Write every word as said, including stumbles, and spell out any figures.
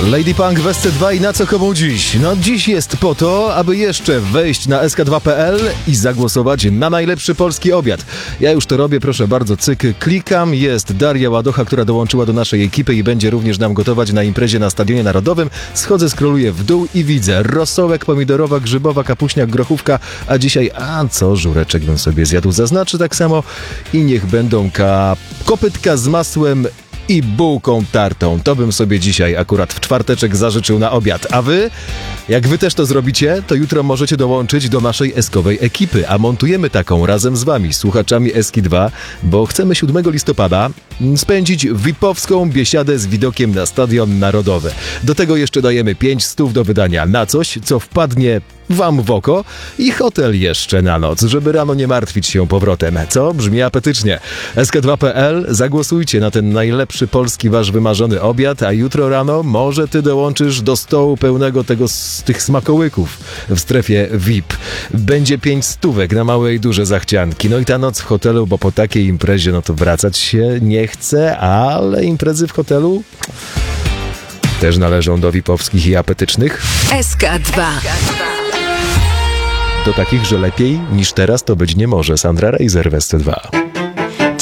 Lady Punk w S C dwa i na co komu dziś? No dziś jest po to, aby jeszcze wejść na S K dwa kropka P L i zagłosować na najlepszy polski obiad. Ja już to robię, proszę bardzo, cyk, klikam. Jest Daria Ładocha, która dołączyła do naszej ekipy i będzie również nam gotować na imprezie na Stadionie Narodowym. Schodzę, scrolluję w dół i widzę rosołek, pomidorowa, grzybowa, kapuśniak, grochówka, a dzisiaj, a co, żureczek bym sobie zjadł, zaznaczy tak samo i niech będą ka... kopytka z masłem i bułką tartą. To bym sobie dzisiaj akurat w czwarteczek zażyczył na obiad. A wy? Jak wy też to zrobicie, to jutro możecie dołączyć do naszej eskowej ekipy, a montujemy taką razem z wami, słuchaczami Eski dwa, bo chcemy siódmego listopada spędzić vipowską biesiadę z widokiem na Stadion Narodowy. Do tego jeszcze dajemy pięć stów do wydania na coś, co wpadnie wam w oko i hotel jeszcze na noc, żeby rano nie martwić się powrotem. Co? Brzmi apetycznie. S K dwa kropka P L, zagłosujcie na ten najlepszy polski wasz wymarzony obiad, a jutro rano może ty dołączysz do stołu pełnego tego, z tych smakołyków w strefie V I P. Będzie pięć stówek na małe i duże zachcianki. No i ta noc w hotelu, bo po takiej imprezie no to wracać się nie chce, ale imprezy w hotelu też należą do vipowskich i apetycznych. S K dwa. Do takich, że lepiej niż teraz to być nie może. Sandra Reiser w S C dwa.